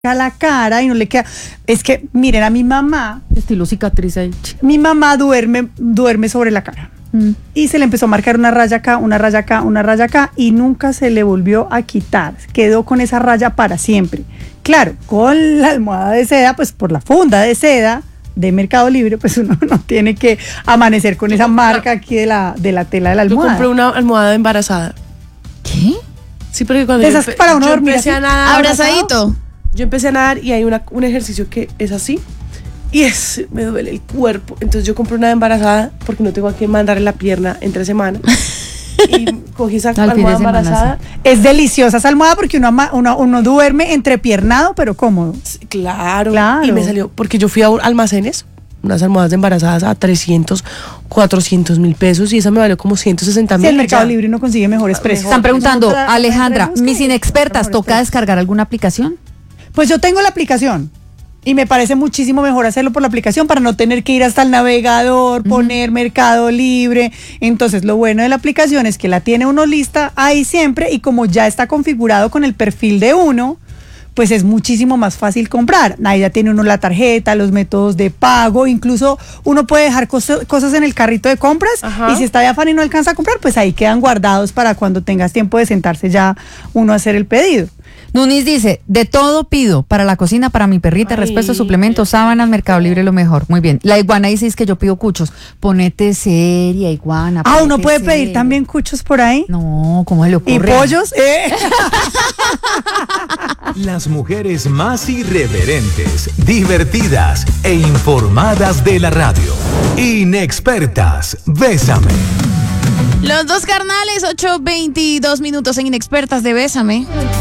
a la cara y no le queda. Es que, miren, a mi mamá, Estilo cicatriz ahí. mi mamá duerme sobre la cara. Y se le empezó a marcar una raya acá, una raya acá, una raya acá, y nunca se le volvió a quitar. Quedó con esa raya para siempre. Claro, con la almohada de seda, pues por la funda de seda de Mercado Libre, pues uno no tiene que amanecer con esa marca aquí de la tela de la Yo almohada. compré una almohada embarazada. ¿Qué? Sí, porque cuando Esas para uno yo dormir empecé así, a nadar, Abrazadito. yo empecé a nadar y hay un ejercicio que es así y me duele el cuerpo. Entonces yo compré una embarazada porque no tengo a quién mandarle la pierna entre semana. Y cogí esa Al fin de almohada semana, embarazada. Es deliciosa esa almohada porque uno duerme entrepiernado, pero cómodo. Claro. Claro. Y me salió, porque yo fui a almacenes, unas almohadas embarazadas a 300, 400 mil pesos y esa me valió como 160 Si mil. el Mercado Libre uno consigue mejores precios. Están preguntando, Otra- Alejandra, otra- mis inexpertas, mejores ¿toca precios. descargar alguna aplicación? Pues yo tengo la aplicación y me parece muchísimo mejor hacerlo por la aplicación para no tener que ir hasta el navegador, poner Mercado Libre. Entonces, lo bueno de la aplicación es que la tiene uno lista ahí siempre y como ya está configurado con el perfil de uno, pues es muchísimo más fácil comprar. Ahí ya tiene uno la tarjeta, los métodos de pago, incluso uno puede dejar cosas en el carrito de compras. Ajá. Y si está de afán y no alcanza a comprar, pues ahí quedan guardados para cuando tengas tiempo de sentarse ya uno a hacer el pedido. Nunis dice, de todo pido, para la cocina, para mi perrita, Ay, respeto, suplementos, sábanas, Mercado Libre, lo mejor. Muy bien. La iguana dice, es que yo pido cuchos. Ponete seria, iguana. Ah, uno ponete puede pedir seria. también cuchos por ahí. No, ¿cómo se le ocurre? Y pollos, Las mujeres más irreverentes, divertidas e informadas de la radio. Inexpertas, Bésame. Los dos carnales, 8:22 minutos en Inexpertas de Bésame.